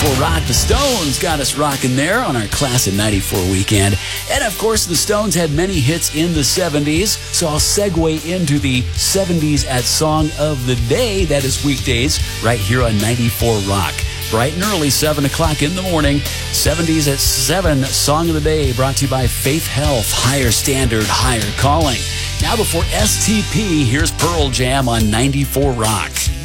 94 Rock. The Stones got us rocking there on our Class of 94 weekend. And of course, the Stones had many hits in the 70s, so I'll segue into the 70s at Song of the Day. That is weekdays right here on 94 Rock. Bright and early, 7 o'clock in the morning. 70s at 7, Song of the Day, brought to you by Faith Health, Higher Standard, Higher Calling. Now before STP, here's Pearl Jam on 94 Rock.